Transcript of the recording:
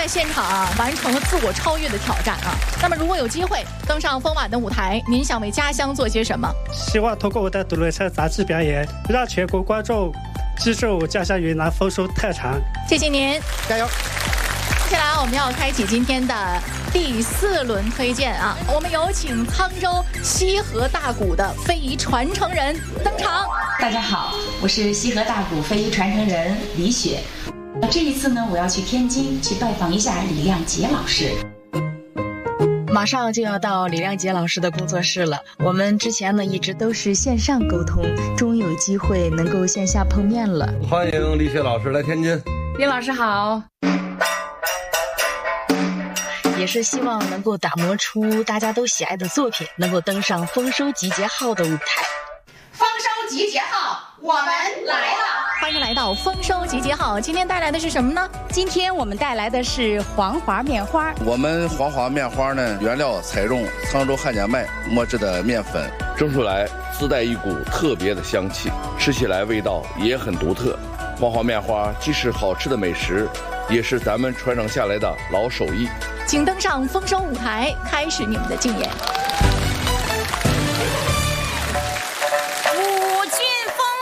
在现场完成了自我超越的挑战啊。那么如果有机会登上风晚的舞台，您想为家乡做些什么？ 希望通过我的独轮车杂志表演，让全国观众记住我家乡云南丰收特产。 谢谢您， 加油！ 接下来我们要开启今天的第4轮推荐啊，我们有请沧州西河大鼓的非遗传承人登场。 大家好，我是西河大鼓非遗传承人李雪。这一次呢，我要去天津去拜访一下李亮杰老师。 马上就要到李亮杰老师的工作室了，我们之前呢一直都是线上沟通，终于有机会能够线下碰面了。 欢迎李雪老师来天津。 李老师好。也是希望能够打磨出大家都喜爱的作品，能够登上丰收集结号的舞台。 丰收集结号，我们来了！ 欢迎来到丰收集结号，今天带来的是什么呢？ 今天我们带来的是黄花面花。 我们黄花面花呢，原料采用沧州汉家麦磨制的面粉， 蒸出来自带一股特别的香气，吃起来味道也很独特。黄花面花既是好吃的美食，也是咱们传承下来的老手艺。 请登上丰收舞台，开始你们的竞演。